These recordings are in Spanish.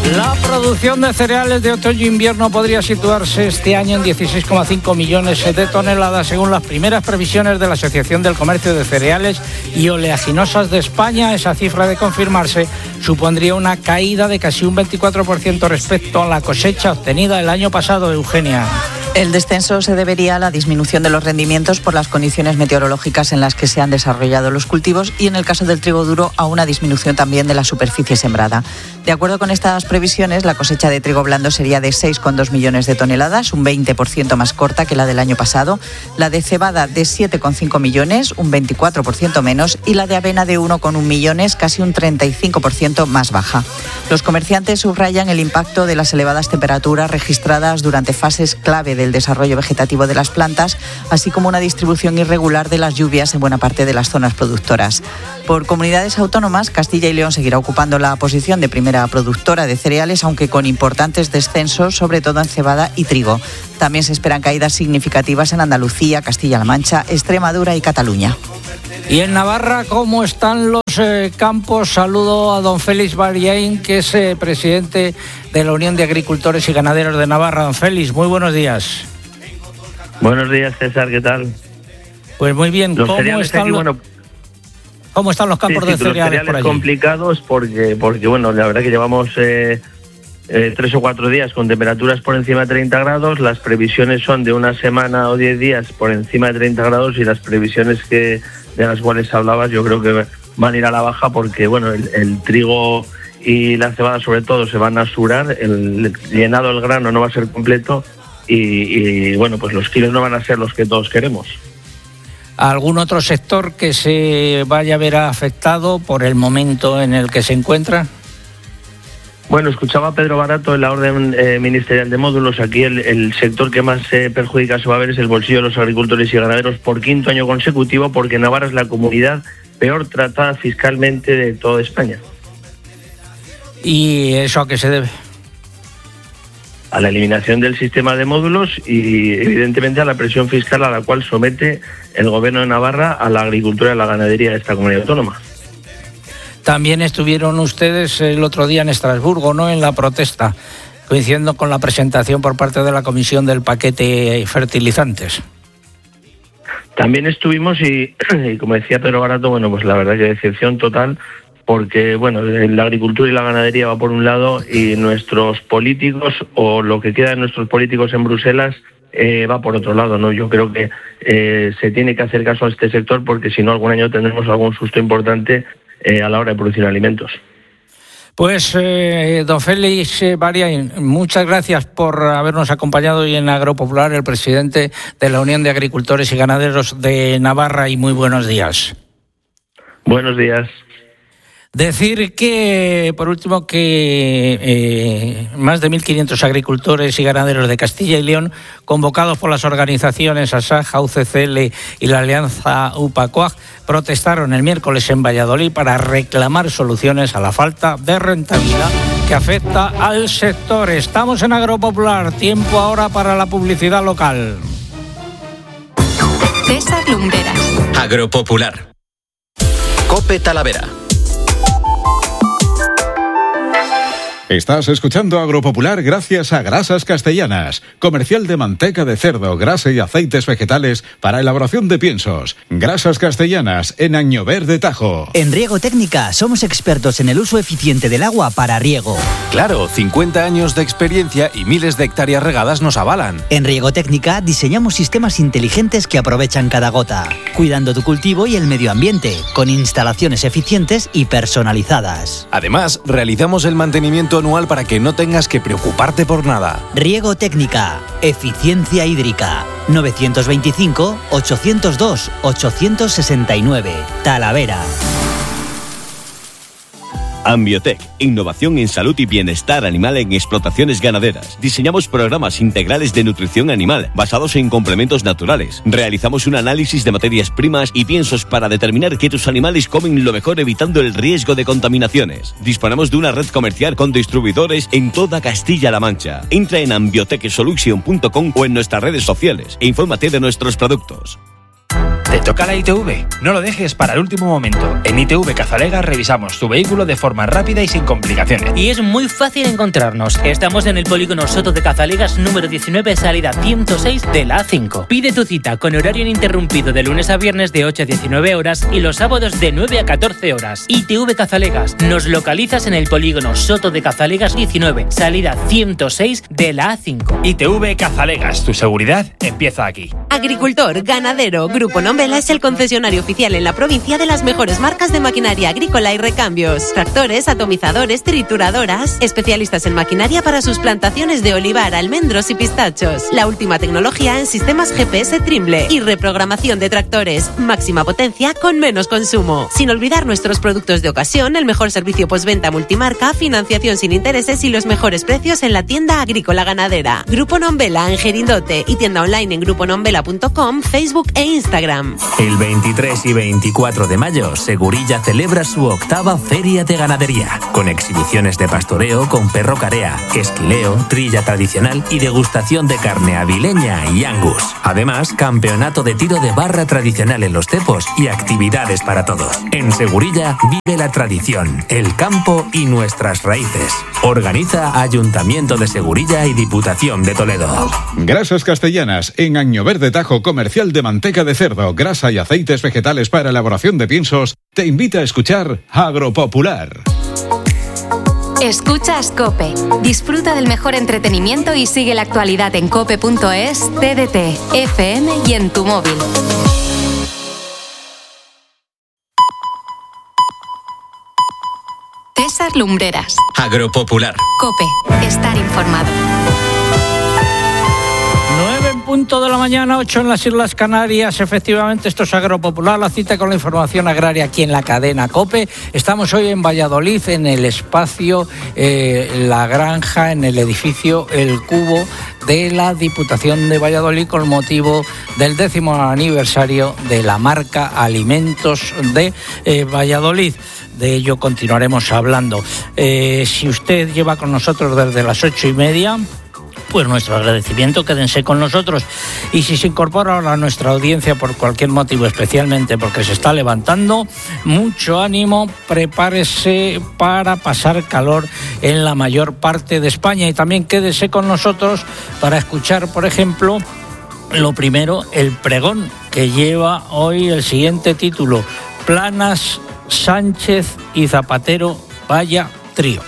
La producción de cereales de otoño-invierno podría situarse este año en 16,5 millones de toneladas, según las primeras previsiones de la Asociación del Comercio de Cereales y Oleaginosas de España. Esa cifra, de confirmarse, supondría una caída de casi un 24% respecto a la cosecha obtenida el año pasado, Eugenia. El descenso se debería a la disminución de los rendimientos por las condiciones meteorológicas en las que se han desarrollado los cultivos y, en el caso del trigo duro, a una disminución también de la superficie sembrada. De acuerdo con estas previsiones, la cosecha de trigo blando sería de 6,2 millones de toneladas, un 20% más corta que la del año pasado, la de cebada de 7,5 millones, un 24% menos, y la de avena de 1,1 millones, casi un 35% más baja. Los comerciantes subrayan el impacto de las elevadas temperaturas registradas durante fases clave del desarrollo vegetativo de las plantas, así como una distribución irregular de las lluvias en buena parte de las zonas productoras. Por comunidades autónomas, Castilla y León seguirá ocupando la posición de primera productora de cereales, aunque con importantes descensos, sobre todo en cebada y trigo. También se esperan caídas significativas en Andalucía, Castilla-La Mancha, Extremadura y Cataluña. Y en Navarra, ¿cómo están los campos? Saludo a don Félix Bariain, que es presidente de la Unión de Agricultores y Ganaderos de Navarra. Don Félix, muy buenos días. Buenos días, César, ¿qué tal? Pues muy bien. ¿Cómo están los campos de cereales por allí? Complicados porque bueno, la verdad que llevamos 3 o 4 días con temperaturas por encima de 30 grados. Las previsiones son de una semana o 10 días por encima de 30 grados y las previsiones de las cuales hablabas yo creo que van a ir a la baja porque bueno, el trigo y la cebada sobre todo se van a asurar, el llenado del grano no va a ser completo y bueno, pues los kilos no van a ser los que todos queremos. ¿Algún otro sector que se vaya a ver afectado por el momento en el que se encuentra? Bueno, escuchaba a Pedro Barato en la orden ministerial de módulos. Aquí el sector que más perjudica se va a ver es el bolsillo de los agricultores y ganaderos por 5º año consecutivo, porque Navarra es la comunidad peor tratada fiscalmente de toda España. ¿Y eso a qué se debe? A la eliminación del sistema de módulos y evidentemente a la presión fiscal a la cual somete el gobierno de Navarra a la agricultura y a la ganadería de esta comunidad autónoma. También estuvieron ustedes el otro día en Estrasburgo, ¿no?, en la protesta, coincidiendo con la presentación por parte de la Comisión del paquete fertilizantes. También estuvimos y como decía Pedro Barato, bueno, pues la verdad que decepción total, porque bueno, la agricultura y la ganadería va por un lado y nuestros políticos, o lo que queda de nuestros políticos en Bruselas, va por otro lado, ¿no? Yo creo que se tiene que hacer caso a este sector, porque si no algún año tendremos algún susto importante a la hora de producir alimentos. Pues don Félix Bariain, muchas gracias por habernos acompañado hoy en Agropopular, el presidente de la Unión de Agricultores y Ganaderos de Navarra, y muy buenos días. Buenos días. Decir que, por último, que más de 1.500 agricultores y ganaderos de Castilla y León, convocados por las organizaciones ASAJA, UCCL y la Alianza UPA-COAG, protestaron el miércoles en Valladolid para reclamar soluciones a la falta de rentabilidad que afecta al sector. Estamos en Agropopular, tiempo ahora para la publicidad local. César Lumberas. Agropopular. COPE Talavera. Estás escuchando Agropopular gracias a Grasas Castellanas, comercial de manteca de cerdo, grasa y aceites vegetales para elaboración de piensos. Grasas Castellanas, en Añover de Tajo. En Riego Técnica somos expertos en el uso eficiente del agua para riego. Claro, 50 años de experiencia y miles de hectáreas regadas nos avalan. En Riego Técnica diseñamos sistemas inteligentes que aprovechan cada gota, cuidando tu cultivo y el medio ambiente, con instalaciones eficientes y personalizadas. Además, realizamos el mantenimiento anual para que no tengas que preocuparte por nada. Riego Técnica, eficiencia hídrica. 925-802-869. Talavera. Ambiotec, innovación en salud y bienestar animal en explotaciones ganaderas. Diseñamos programas integrales de nutrición animal basados en complementos naturales. Realizamos un análisis de materias primas y piensos para determinar que tus animales comen lo mejor, evitando el riesgo de contaminaciones. Disponemos de una red comercial con distribuidores en toda Castilla-La Mancha. Entra en ambiotechsolution.com o en nuestras redes sociales e infórmate de nuestros productos. Te toca la ITV? No lo dejes para el último momento. En ITV Cazalegas revisamos tu vehículo de forma rápida y sin complicaciones. Y es muy fácil encontrarnos. Estamos en el polígono Soto de Cazalegas número 19, salida 106 de la A5. Pide tu cita con horario ininterrumpido de lunes a viernes de 8 a 19 horas y los sábados de 9 a 14 horas. ITV Cazalegas. Nos localizas en el polígono Soto de Cazalegas 19, salida 106 de la A5. ITV Cazalegas. Tu seguridad empieza aquí. Agricultor, ganadero, Grupo Nombela es el concesionario oficial en la provincia de las mejores marcas de maquinaria agrícola y recambios. Tractores, atomizadores, trituradoras, especialistas en maquinaria para sus plantaciones de olivar, almendros y pistachos. La última tecnología en sistemas GPS Trimble y reprogramación de tractores. Máxima potencia con menos consumo. Sin olvidar nuestros productos de ocasión, el mejor servicio postventa multimarca, financiación sin intereses y los mejores precios en la tienda agrícola ganadera. Grupo Nombela en Gerindote y tienda online en gruponombela.com, Facebook e Instagram. El 23 y 24 de mayo, Segurilla celebra su octava Feria de Ganadería, con exhibiciones de pastoreo con perro carea, esquileo, trilla tradicional y degustación de carne avileña y angus. Además, campeonato de tiro de barra tradicional en los cepos y actividades para todos. En Segurilla vive la tradición, el campo y nuestras raíces. Organiza Ayuntamiento de Segurilla y Diputación de Toledo. Grasas Castellanas, en Año Verde Tajo, comercial de manteca de cerdo, grasa y aceites vegetales para elaboración de piensos, te invita a escuchar Agropopular. Escuchas COPE. Disfruta del mejor entretenimiento y sigue la actualidad en cope.es, TDT, FM y en tu móvil. César Lumbreras. Agropopular. COPE. Estar informado. 9 en punto de la mañana, 8 en las Islas Canarias. Efectivamente, esto es Agropopular, la cita con la información agraria aquí en la cadena COPE. Estamos hoy en Valladolid, en el espacio La Granja, en el edificio El Cubo de la Diputación de Valladolid, con motivo del 10º aniversario de la marca Alimentos de Valladolid. De ello continuaremos hablando. Si usted lleva con nosotros desde las 8:30, pues nuestro agradecimiento, quédense con nosotros. Y si se incorpora ahora a nuestra audiencia por cualquier motivo, especialmente porque se está levantando, mucho ánimo, prepárese para pasar calor en la mayor parte de España. Y también quédese con nosotros para escuchar, por ejemplo, lo primero, el pregón que lleva hoy el siguiente título: Planas, Sánchez y Zapatero, vaya trío.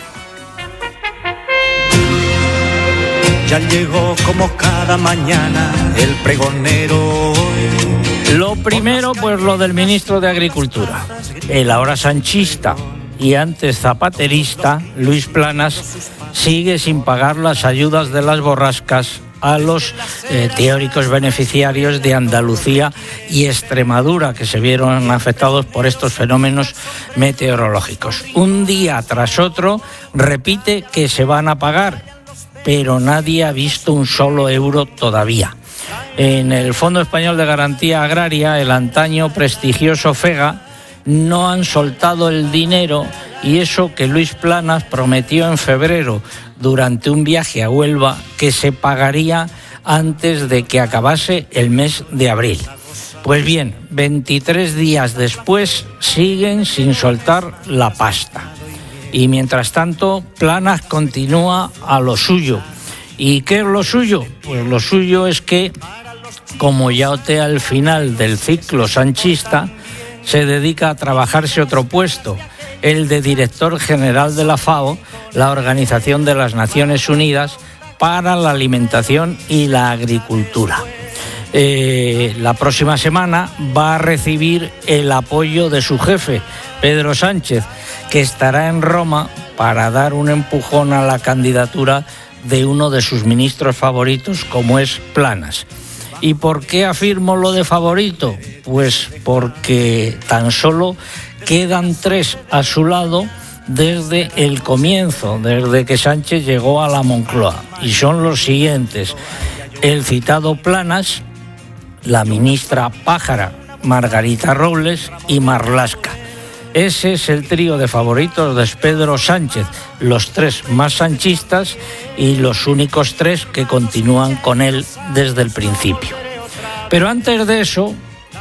Ya llegó como cada mañana el pregonero. Lo primero, pues lo del ministro de Agricultura, el ahora sanchista y antes zapaterista, Luis Planas, sigue sin pagar las ayudas de las borrascas a los teóricos beneficiarios de Andalucía y Extremadura, que se vieron afectados por estos fenómenos meteorológicos. Un día tras otro repite que se van a pagar, pero nadie ha visto un solo euro todavía. En el Fondo Español de Garantía Agraria, el antaño prestigioso FEGA, no han soltado el dinero, y eso que Luis Planas prometió en febrero durante un viaje a Huelva que se pagaría antes de que acabase el mes de abril. Pues bien, 23 días después siguen sin soltar la pasta. Y mientras tanto, Planas continúa a lo suyo. ¿Y qué es lo suyo? Pues lo suyo es que, como ya otea al final del ciclo sanchista, se dedica a trabajarse otro puesto, el de director general de la FAO, la Organización de las Naciones Unidas para la Alimentación y la Agricultura. La próxima semana va a recibir el apoyo de su jefe, Pedro Sánchez, que estará en Roma para dar un empujón a la candidatura de uno de sus ministros favoritos, como es Planas. ¿Y por qué afirmo lo de favorito? Pues porque tan solo quedan 3 a su lado desde el comienzo, desde que Sánchez llegó a la Moncloa. Y son los siguientes: el citado Planas, la ministra pájara Margarita Robles y Marlaska. Ese es el trío de favoritos de Pedro Sánchez, los 3 más sanchistas y los únicos 3 que continúan con él desde el principio. Pero antes de eso,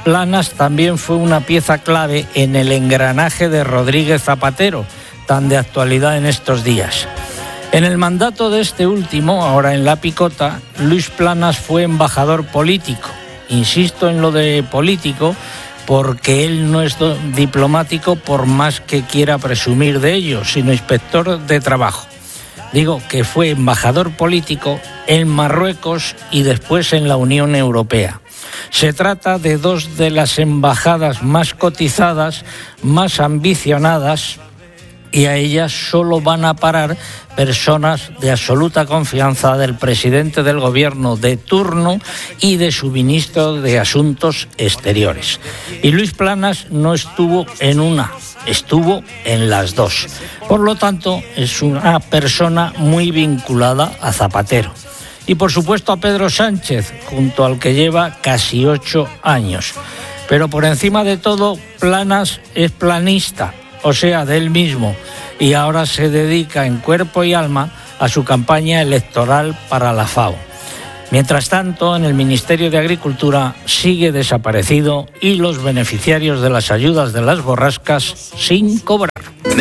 Planas también fue una pieza clave en el engranaje de Rodríguez Zapatero, tan de actualidad en estos días. En el mandato de este último, ahora en la picota, Luis Planas fue embajador político. Insisto en lo de político porque él no es diplomático por más que quiera presumir de ello, sino inspector de trabajo. Digo que fue embajador político en Marruecos y después en la Unión Europea. Se trata de dos de las embajadas más cotizadas, más ambicionadas, y a ellas solo van a parar personas de absoluta confianza del presidente del gobierno de turno y de su ministro de Asuntos Exteriores. Y Luis Planas no estuvo en una, estuvo en las dos. Por lo tanto, es una persona muy vinculada a Zapatero. Y por supuesto a Pedro Sánchez, junto al que lleva casi 8 años. Pero por encima de todo, Planas es planista, o sea, de él mismo, y ahora se dedica en cuerpo y alma a su campaña electoral para la FAO. Mientras tanto, en el Ministerio de Agricultura sigue desaparecido y los beneficiarios de las ayudas de las borrascas sin cobrar.